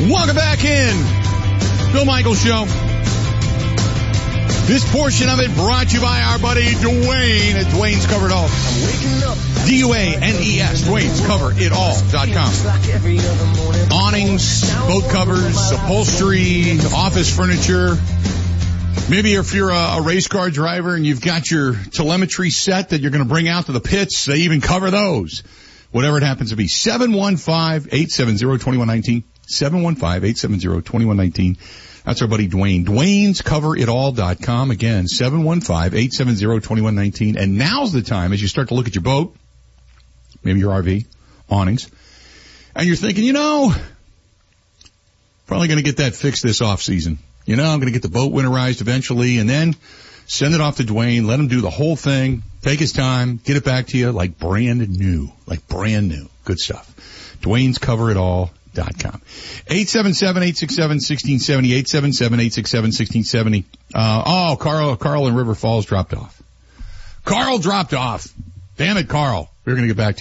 Welcome back in. Bill Michaels Show. This portion of it brought to you by our buddy Dwayne at Dwayne's Cover It All. D-U-A-N-E-S, Dwayne'sCoverItAll.com. Awnings, boat covers, upholstery, office furniture. Maybe if you're a race car driver and you've got your telemetry set that you're going to bring out to the pits, they even cover those. Whatever it happens to be. 715-870-2119. 715-870-2119. That's our buddy Dwayne. Dwayne'sCoverItAll.com. Again, 715-870-2119. And now's the time as you start to look at your boat, maybe your RV, awnings, and you're thinking, probably going to get that fixed this off season. I'm going to get the boat winterized eventually and then send it off to Dwayne, let him do the whole thing, take his time, get it back to you like brand new. Good stuff. Dwayne'sCoverItAll.com. 877-867-1670, 877-867-1670. Carl in River Falls dropped off. Carl dropped off. Damn it, Carl. We're going to get back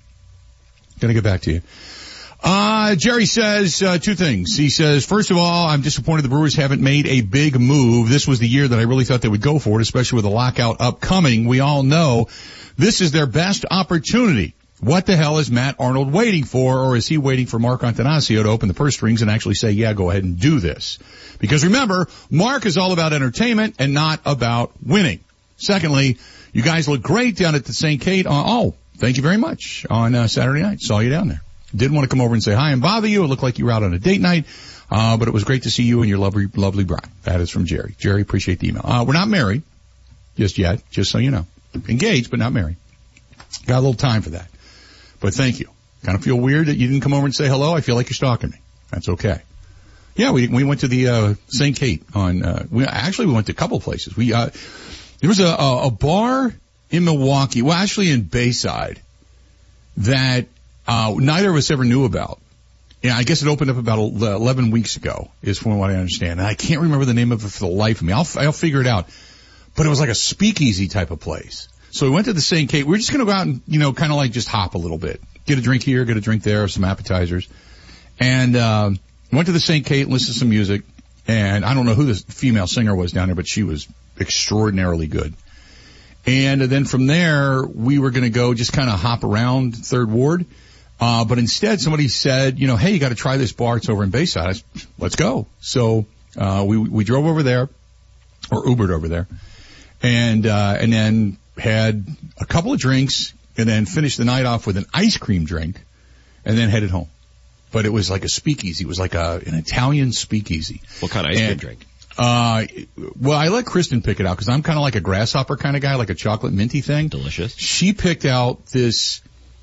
to you. Jerry says, two things. He says, first of all, I'm disappointed the Brewers haven't made a big move. This was the year that I really thought they would go for it, especially with the lockout upcoming. We all know this is their best opportunity. What the hell is Matt Arnold waiting for, or is he waiting for Mark Antanasio to open the purse strings and actually say, yeah, go ahead and do this? Because remember, Mark is all about entertainment and not about winning. Secondly, you guys look great down at the St. Kate thank you very much, on Saturday night. Saw you down there. Didn't want to come over and say hi and bother you. It looked like you were out on a date night, but it was great to see you and your lovely bride. That is from Jerry. Jerry, appreciate the email. We're not married just yet, just so you know. Engaged, but not married. Got a little time for that. But thank you. Kind of feel weird that you didn't come over and say hello. I feel like you're stalking me. That's okay. Yeah, we went to the St. Kate we went to a couple places. There was a bar in Milwaukee, well actually in Bayside, that neither of us ever knew about. Yeah, I guess it opened up about 11 weeks ago, is from what I understand. And I can't remember the name of it for the life of me. I'll figure it out. But it was like a speakeasy type of place. So we went to the St. Kate. We were just going to go out and, kind of like just hop a little bit. Get a drink here, get a drink there, some appetizers. And went to the St. Kate and listened to some music. And I don't know who the female singer was down there, but she was extraordinarily good. And then from there, we were going to go just kind of hop around Third Ward. But instead, somebody said, hey, you got to try this bar. It's over in Bayside. I said, let's go. So we drove over there, or Ubered over there. And then had a couple of drinks and then finished the night off with an ice cream drink and then headed home. But it was like a speakeasy. It was like an Italian speakeasy. What kind of ice cream drink? Well, I let Kristen pick it out because I'm kind of like a grasshopper kind of guy, like a chocolate minty thing. Delicious. She picked out this,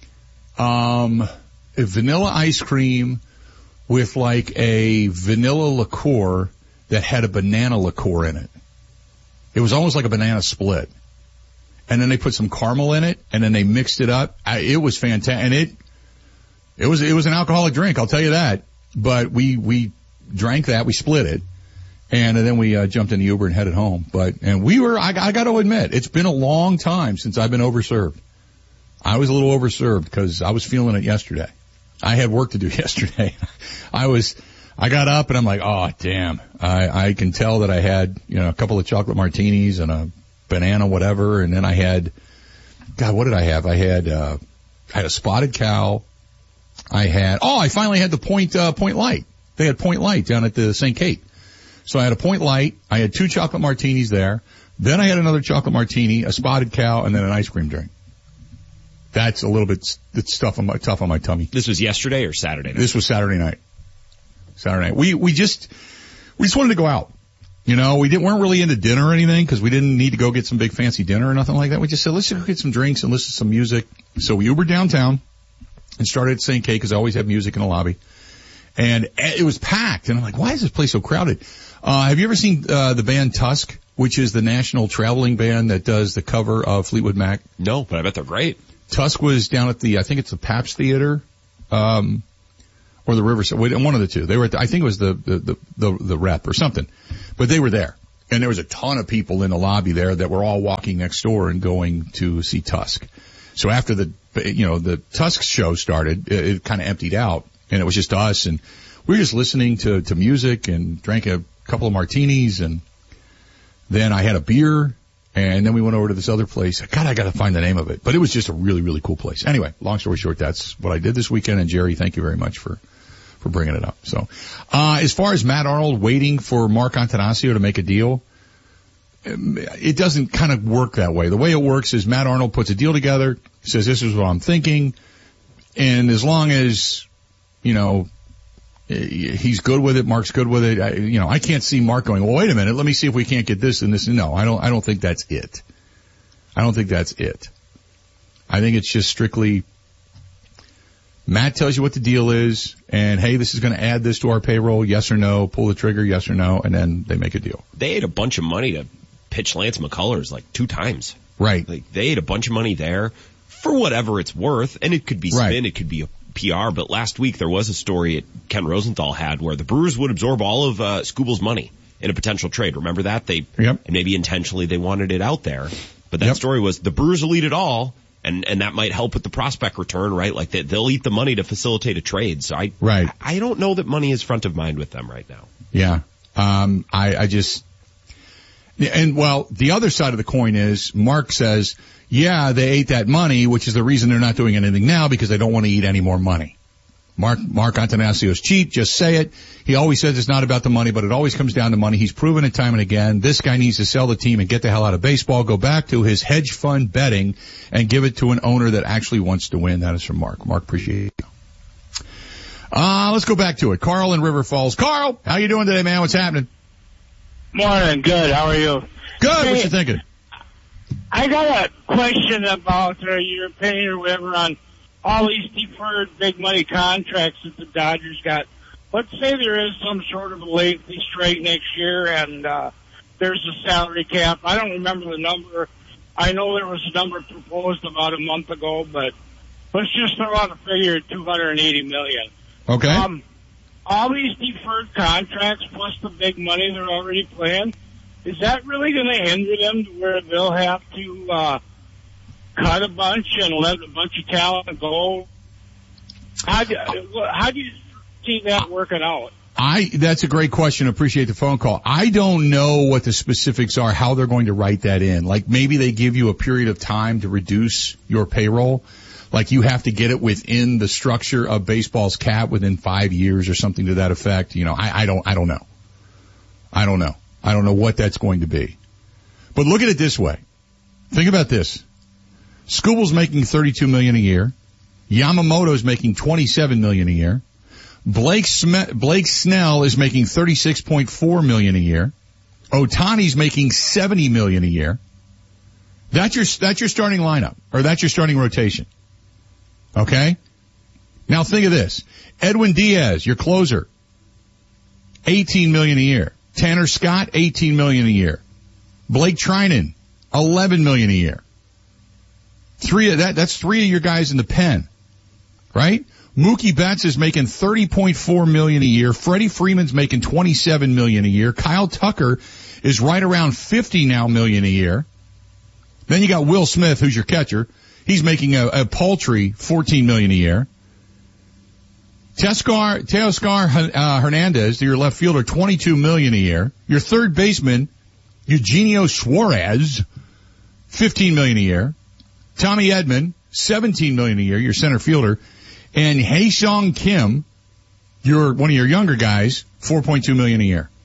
a vanilla ice cream with like a vanilla liqueur that had a banana liqueur in it. It was almost like a banana split. And then they put some caramel in it, and then they mixed it up. It was fantastic. And it was an alcoholic drink, I'll tell you that. But we drank that, we split it, and then we jumped in the Uber and headed home. I got to admit, it's been a long time since I've been overserved. I was a little overserved because I was feeling it yesterday. I had work to do yesterday. I got up and I'm like, oh damn. I can tell that I had, a couple of chocolate martinis and a banana whatever, and then I had, God, what did I have? I had a spotted cow. I finally had the Point Light. They had Point Light down at the St. Kate. So I had a Point Light. I had 2 chocolate martinis there. Then I had another chocolate martini, a spotted cow, and then an ice cream drink. That's a little bit tough on my tummy. This was yesterday or Saturday night? This was Saturday night. We just wanted to go out. We weren't really into dinner or anything because we didn't need to go get some big fancy dinner or nothing like that. We just said, let's just go get some drinks and listen to some music. So we Ubered downtown and started at St. Kate because I always have music in the lobby. And it was packed. And I'm like, why is this place so crowded? Have you ever seen the band Tusk, which is the national traveling band that does the cover of Fleetwood Mac? No, but I bet they're great. Tusk was down at I think it's the Pabst Theater, or the Riverside, one of the two. They were I think it was the Rep or something, but they were there. And there was a ton of people in the lobby there that were all walking next door and going to see Tusk. So after the Tusk show started, it kind of emptied out. and it was just us, and we were just listening to music and drank a couple of martinis, and then I had a beer, and then we went over to this other place. God, I got to find the name of it, but it was just a really, really cool place. Anyway, long story short, that's what I did this weekend, and Jerry, thank you very much for bringing it up. So, as far as Matt Arnold waiting for Mark Antanasio to make a deal, it doesn't kind of work that way. The way it works is Matt Arnold puts a deal together, says this is what I'm thinking, and as long as, he's good with it, Mark's good with it, I can't see Mark going, well, wait a minute, let me see if we can't get this and this. No, I don't think that's it. I think it's just strictly Matt tells you what the deal is, and hey, this is going to add this to our payroll, yes or no, pull the trigger, yes or no, and then they make a deal. They ate a bunch of money to pitch Lance McCullers like 2 times. Right. Like they ate a bunch of money there for whatever it's worth, and it could be spin, It could be a PR, but last week there was a story Ken Rosenthal had where the Brewers would absorb all of Skubal's money in a potential trade. Remember that? And maybe intentionally they wanted it out there, but that story was the Brewers will eat it all, and that might help with the prospect return, right? Like they'll eat the money to facilitate a trade. So I don't know that money is front of mind with them right now. Yeah. The other side of the coin is Mark says, yeah, they ate that money, which is the reason they're not doing anything now, because they don't want to eat any more money. Mark Antanasio's cheap, just say it. He always says it's not about the money, but it always comes down to money. He's proven it time and again. This guy needs to sell the team and get the hell out of baseball, go back to his hedge fund betting, and give it to an owner that actually wants to win. That is from Mark. Mark, appreciate it. Let's go back to it. Carl in River Falls. Carl, how you doing today, man? What's happening? Morning. Good. How are you? Good. What you thinking? I got a question about your opinion or whatever on all these deferred big money contracts that the Dodgers got. Let's say there is some sort of a lengthy strike next year and there's a salary cap. I don't remember the number. I know there was a number proposed about a month ago, but let's just throw out a figure of $280 million. Okay. All these deferred contracts plus the big money they're already playing, is that really going to hinder them to where they'll have to cut a bunch and let a bunch of talent go? How do you see that working out? That's a great question. Appreciate the phone call. I don't know what the specifics are, how they're going to write that in. Like maybe they give you a period of time to reduce your payroll. Like you have to get it within the structure of baseball's cap within 5 years or something to that effect. I don't know. I don't know what that's going to be. But look at it this way. Think about this. Skubal's making $32 million a year. Yamamoto's making $27 million a year. Blake Snell is making $36.4 million a year. Ohtani's making $70 million a year. That's your starting lineup, or that's your starting rotation. Okay? Now think of this. Edwin Diaz, your closer, $18 million a year. Tanner Scott, $18 million a year. Blake Trinan, $11 million a year. That's 3 of your guys in the pen. Right? Mookie Betts is making $30.4 million a year. Freddie Freeman's making $27 million a year. Kyle Tucker is right around $50 million a year. Then you got Will Smith, who's your catcher. He's making a paltry $14 million a year. Teoscar Hernandez, your left fielder, $22 million a year. Your third baseman, Eugenio Suarez, $15 million a year. Tommy Edman, $17 million a year, your center fielder. And Hae-Sung Kim, one of your younger guys, $4.2 million a year.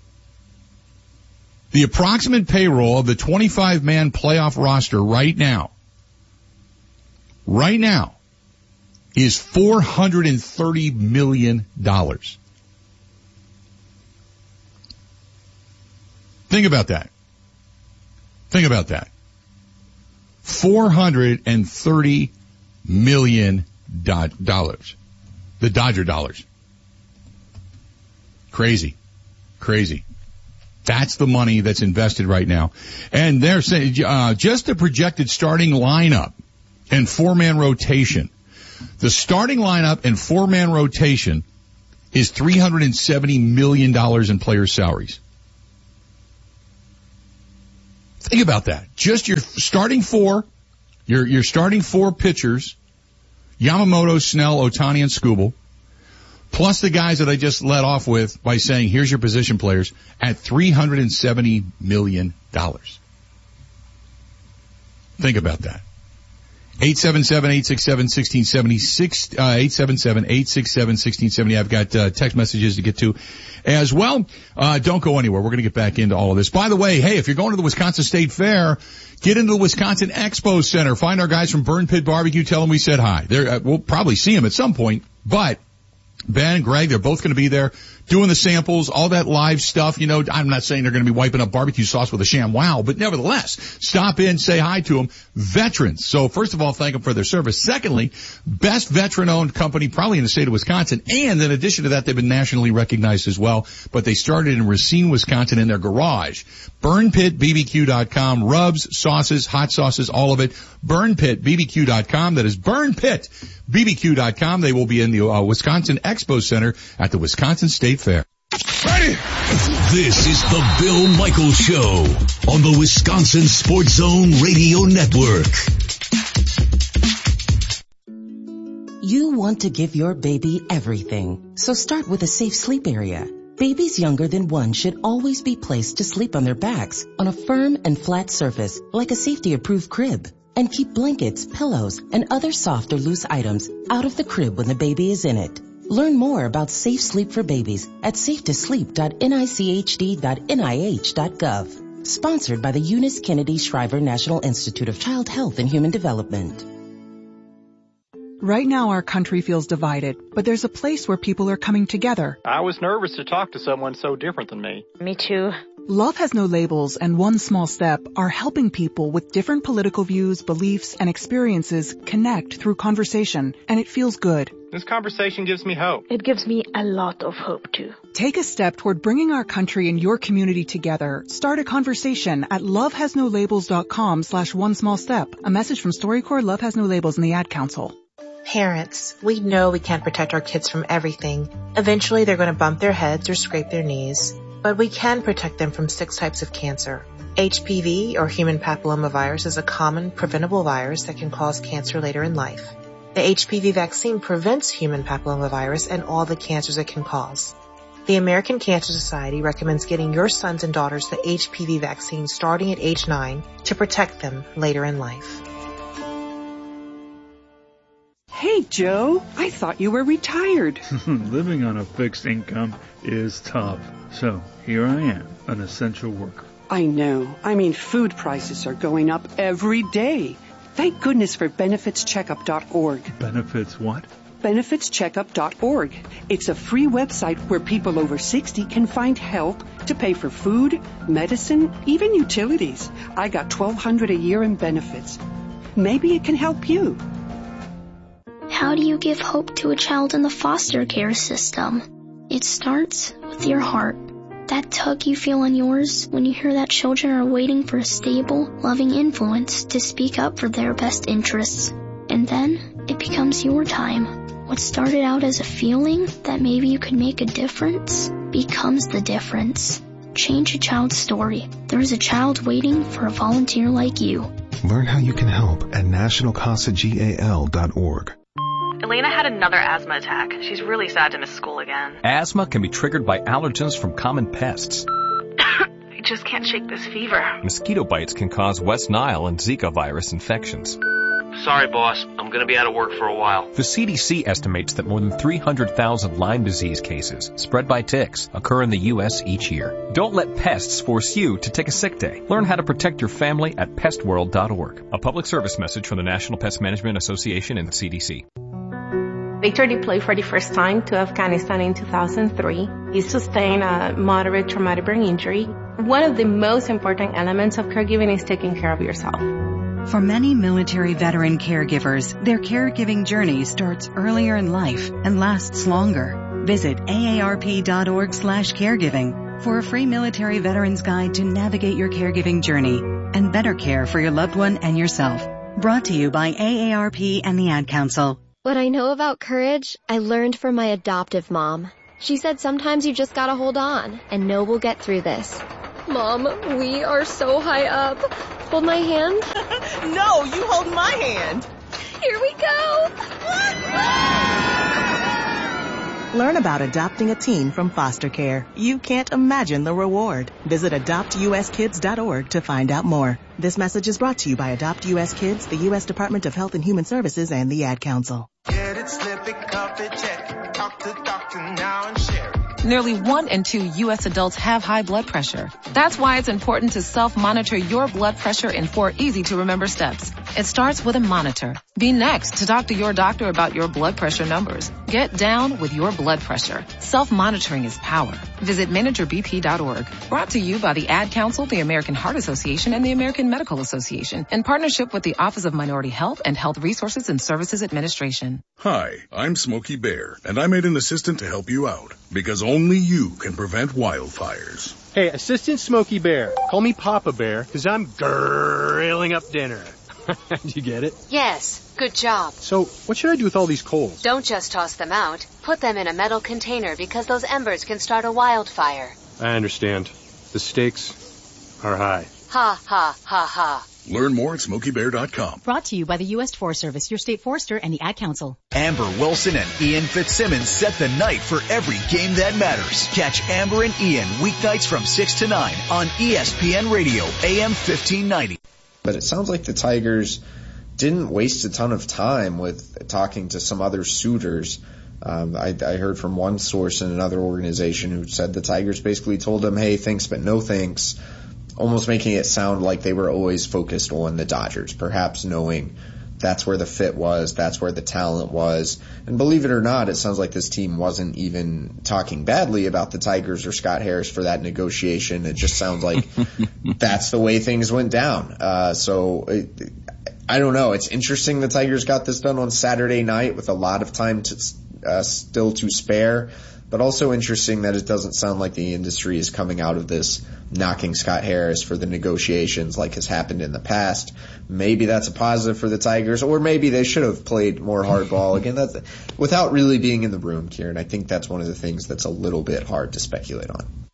The approximate payroll of the 25-man playoff roster right now is $430 million. Think about that. $430 million. The Dodger dollars. Crazy. That's the money that's invested right now. And they're saying, just the projected starting lineup and 4-man rotation. The starting lineup and 4-man rotation is $370 million in player salaries. Think about that. Just your starting 4, your starting 4 pitchers, Yamamoto, Snell, Ohtani, and Skubal, plus the guys that I just let off with by saying, here's your position players, at $370 million. Think about that. 877-867-1670, 877-867-1670. I've got text messages to get to as well. Don't go anywhere. We're going to get back into all of this. By the way, hey, if you're going to the Wisconsin State Fair, get into the Wisconsin Expo Center. Find our guys from Burn Pit Barbecue. Tell them we said hi. We'll probably see them at some point, but Ben and Greg, they're both going to be there doing the samples, all that live stuff. You know, I'm not saying they're going to be wiping up barbecue sauce with a ShamWow, but nevertheless, stop in, say hi to them. Veterans. So first of all, thank them for their service. Secondly, best veteran-owned company probably in the state of Wisconsin. And in addition to that, they've been nationally recognized as well. But they started in Racine, Wisconsin in their garage. BurnPitBBQ.com. Rubs, sauces, hot sauces, all of it. BurnPitBBQ.com. That is BurnPitBBQ.com. They will be in the Wisconsin Expo Center at the Wisconsin State Fair. Ready? This is the Bill Michaels Show on the Wisconsin Sports Zone Radio Network. You want to give your baby everything, so start with a safe sleep area. Babies younger than 1 should always be placed to sleep on their backs on a firm and flat surface like a safety-approved crib. And keep blankets, pillows, and other soft or loose items out of the crib when the baby is in it. Learn more about safe sleep for babies at safetosleep.nichd.nih.gov. Sponsored by the Eunice Kennedy Shriver National Institute of Child Health and Human Development. Right now our country feels divided, but there's a place where people are coming together. I was nervous to talk to someone so different than me. Me too. Love Has No Labels and One Small Step are helping people with different political views, beliefs, and experiences connect through conversation, and it feels good. This conversation gives me hope. It gives me a lot of hope too. Take a step toward bringing our country and your community together. Start a conversation at lovehasnolabels.com/onesmallstep. A message from StoryCorps, Love Has No Labels, and the Ad Council. Parents, we know we can't protect our kids from everything. Eventually they're going to bump their heads or scrape their knees. But we can protect them from 6 types of cancer. HPV, or human papillomavirus, is a common preventable virus that can cause cancer later in life. The HPV vaccine prevents human papillomavirus and all the cancers it can cause. The American Cancer Society recommends getting your sons and daughters the HPV vaccine starting at age 9 to protect them later in life. Hey, Joe, I thought you were retired. Living on a fixed income is tough. So here I am, an essential worker. I know. I mean, food prices are going up every day. Thank goodness for benefitscheckup.org. Benefits what? benefitscheckup.org. It's a free website where people over 60 can find help to pay for food, medicine, even utilities. I got $1,200 a year in benefits. Maybe it can help you. How do you give hope to a child in the foster care system? It starts with your heart. That tug you feel in yours when you hear that children are waiting for a stable, loving influence to speak up for their best interests. And then it becomes your time. What started out as a feeling that maybe you could make a difference becomes the difference. Change a child's story. There is a child waiting for a volunteer like you. Learn how you can help at nationalcasagal.org. Elena had another asthma attack. She's really sad to miss school again. Asthma can be triggered by allergens from common pests. I just can't shake this fever. Mosquito bites can cause West Nile and Zika virus infections. Sorry, boss. I'm going to be out of work for a while. The CDC estimates that more than 300,000 Lyme disease cases spread by ticks occur in the U.S. each year. Don't let pests force you to take a sick day. Learn how to protect your family at pestworld.org. A public service message from the National Pest Management Association and the CDC. Victor deployed for the first time to Afghanistan in 2003. He sustained a moderate traumatic brain injury. One of the most important elements of caregiving is taking care of yourself. For many military veteran caregivers, their caregiving journey starts earlier in life and lasts longer. Visit aarp.org/caregiving for a free military veterans guide to navigate your caregiving journey and better care for your loved one and yourself. Brought to you by AARP and the Ad Council. What I know about courage, I learned from my adoptive mom. She said sometimes you just gotta hold on and know we'll get through this. Mom, we are so high up. Hold my hand. No, you hold my hand. Here we go. Learn about adopting a teen from foster care. You can't imagine the reward. Visit adoptuskids.org to find out more. This message is brought to you by Adopt U.S. Kids, the U.S. Department of Health and Human Services, and the Ad Council. Get it, slip it, cuff it, check it. Talk to doctor now and share it. Nearly 1 in 2 U.S. adults have high blood pressure. That's why it's important to self-monitor your blood pressure in 4 easy-to-remember steps. It starts with a monitor. Be next to talk to your doctor about your blood pressure numbers. Get down with your blood pressure. Self-monitoring is power. Visit managerbp.org. Brought to you by the Ad Council, the American Heart Association, and the American Medical Association, in partnership with the Office of Minority Health and Health Resources and Services Administration. Hi, I'm Smokey Bear, and I made an assistant to help you out, because only you can prevent wildfires. Hey, Assistant Smokey Bear, call me Papa Bear, because I'm grilling up dinner. Did you get it? Yes, good job. So, what should I do with all these coals? Don't just toss them out. Put them in a metal container because those embers can start a wildfire. I understand. The stakes are high. Ha, ha, ha, ha. Learn more at SmokeyBear.com. Brought to you by the U.S. Forest Service, your state forester, and the Ad Council. Amber Wilson and Ian Fitzsimmons set the night for every game that matters. Catch Amber and Ian weeknights from 6 to 9 on ESPN Radio, AM 1590. But it sounds like the Tigers didn't waste a ton of time with talking to some other suitors. I heard from one source in another organization who said the Tigers basically told them, hey, thanks, but no thanks, almost making it sound like they were always focused on the Dodgers, perhaps knowing that's where the fit was, that's where the talent was. And believe it or not, it sounds like this team wasn't even talking badly about the Tigers or Scott Harris for that negotiation. It just sounds like that's the way things went down. I don't know. It's interesting the Tigers got this done on Saturday night with a lot of time to still to spare. But also interesting that it doesn't sound like the industry is coming out of this knocking Scott Harris for the negotiations like has happened in the past. Maybe that's a positive for the Tigers, or maybe they should have played more hardball. Again, that's without really being in the room, Kieran. I think that's one of the things that's a little bit hard to speculate on.